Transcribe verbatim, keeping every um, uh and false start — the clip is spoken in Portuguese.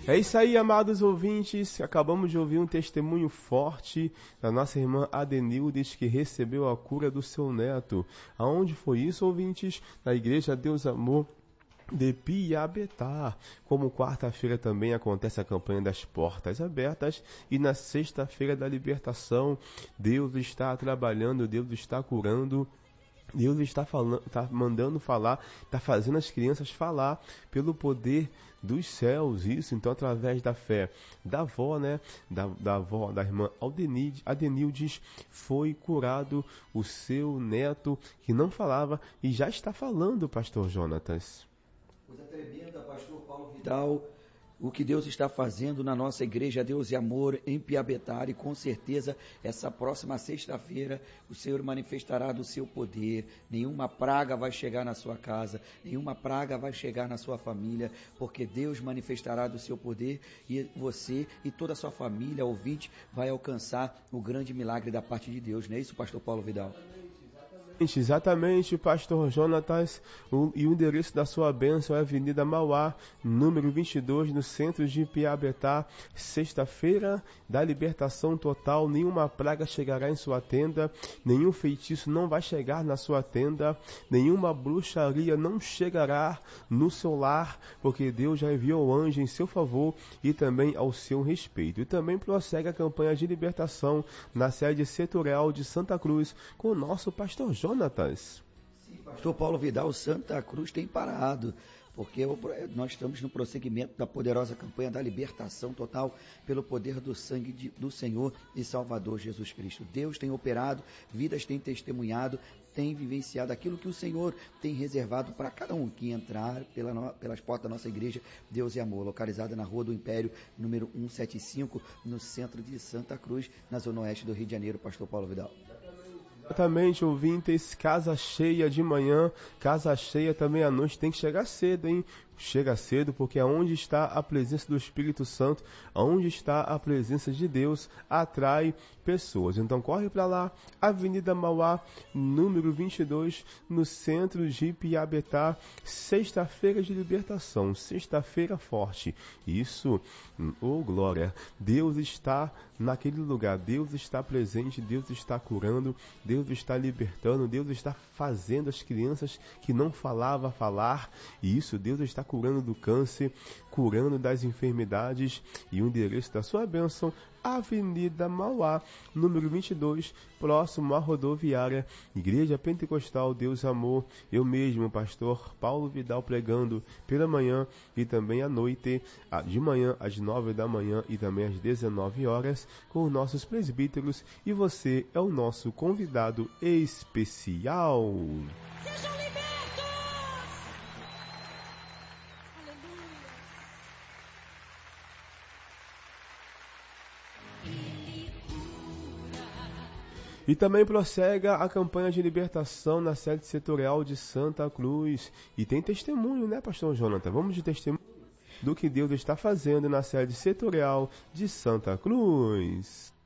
É isso aí, amados ouvintes. Acabamos de ouvir um testemunho forte da nossa irmã Adenildes, que recebeu a cura do seu neto. Aonde foi isso, ouvintes? Na Igreja Deus Amor de Piabetá. Como quarta-feira também acontece a campanha das portas abertas e na sexta-feira da libertação, Deus está trabalhando, Deus está curando. Deus está falando, está mandando falar, está fazendo as crianças falar pelo poder dos céus, isso, então através da fé da avó, né, da, da avó, da irmã Aldenildes, Adenildes, foi curado o seu neto que não falava e já está falando, pastor Jonatas. Coisa tremenda, pastor Paulo Vidal, o que Deus está fazendo na nossa igreja Deus e Amor em Piabetá, e com certeza essa próxima sexta-feira o Senhor manifestará do seu poder. Nenhuma praga vai chegar na sua casa, nenhuma praga vai chegar na sua família, porque Deus manifestará do seu poder e você e toda a sua família, ouvinte, vai alcançar o grande milagre da parte de Deus. Não é isso, pastor Paulo Vidal? Exatamente, pastor Jonatas, o, e o endereço da sua bênção é Avenida Mauá, número vinte e dois, no centro de Piabetá. Sexta-feira da libertação total, nenhuma praga chegará em sua tenda, nenhum feitiço não vai chegar na sua tenda, nenhuma bruxaria não chegará no seu lar, porque Deus já enviou o anjo em seu favor e também ao seu respeito. E também prossegue a campanha de libertação na sede setorial de Santa Cruz com o nosso pastor Jonatas. Jonatas. Sim, pastor Paulo Vidal, Santa Cruz tem parado, porque nós estamos no prosseguimento da poderosa campanha da libertação total pelo poder do sangue de, do Senhor e Salvador Jesus Cristo. Deus tem operado, vidas têm testemunhado, tem vivenciado aquilo que o Senhor tem reservado para cada um que entrar pela, pelas portas da nossa igreja Deus e Amor, localizada na Rua do Império, número cento e setenta e cinco, no centro de Santa Cruz, na zona oeste do Rio de Janeiro, pastor Paulo Vidal. Exatamente, ouvintes, casa cheia de manhã, casa cheia também à noite, tem que chegar cedo, hein? Chega cedo, porque aonde está a presença do Espírito Santo, aonde está a presença de Deus, atrai pessoas. Então corre para lá, Avenida Mauá, número vinte e dois, no centro de Piabetá, sexta-feira de libertação, sexta-feira forte. Isso, oh glória, Deus está naquele lugar, Deus está presente, Deus está curando, Deus está libertando, Deus está fazendo as crianças que não falavam falar, e isso, Deus está curando do câncer, curando das enfermidades, e o endereço da sua bênção, Avenida Mauá, número vinte e dois, próximo à rodoviária, Igreja Pentecostal Deus Amor, eu mesmo, pastor Paulo Vidal, pregando pela manhã e também à noite, de manhã às nove da manhã e também às dezenove horas, com os nossos presbíteros, e você é o nosso convidado especial. Sejam libertos! E também prossegue a campanha de libertação na sede setorial de Santa Cruz. E tem testemunho, né, pastor Jonathan? Vamos de testemunho do que Deus está fazendo na sede setorial de Santa Cruz.